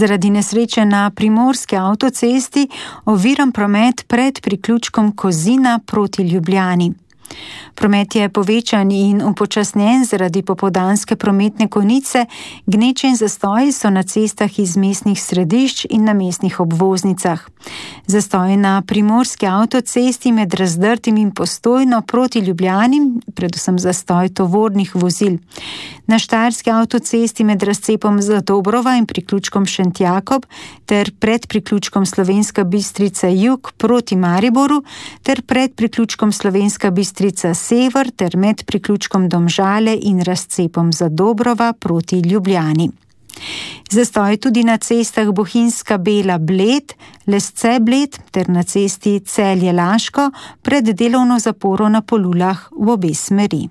Zaradi nesreče na primorski avtocesti oviran promet pred priključkom Kozina proti Ljubljani. Promet je povečan in upočasnjen zaradi popoldanske prometne konice, gneče in zastoji so na cestah iz mestnih središč in na mestnih obvoznicah. Zastoj na primorski avtocesti med Razdrtim in Postojno proti Ljubljani, predvsem zastoj tovornih vozil. Na štajerski avtocesti med razcepom Zadobrova in priključkom Šentjakob ter pred priključkom Slovenska Bistrica jug proti Mariboru ter pred priključkom Slovenska Bistrica sever ter med priključkom Domžale in razcepom Zadobrova proti Ljubljani. Zastoj tudi na cestah Bohinjska Bela-Bled, Lesce-Bled ter na cesti Celje-Laško pred delovno zaporo na Polulah v obe smeri.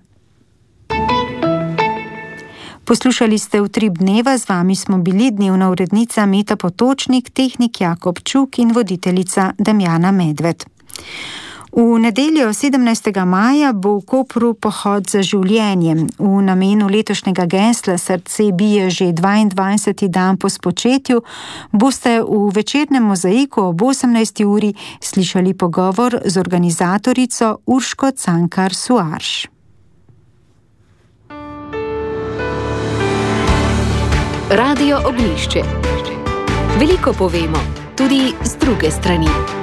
Poslušali ste Utrip dneva, z vami smo bili dnevna urednica Meta Potočnik, tehnik Jakob Čuk in voditeljica Damjana Medved. V nedeljo 17. maja bo v Kopru pohod za življenjem. V namenu letošnjega gesla Srce bije že 22. dan po spočetju boste v večernem mozaiku ob 18. uri slišali pogovor z organizatorico Urško Cankar-Suarš. Radio Oglišče. Veliko povemo, tudi z druge strani.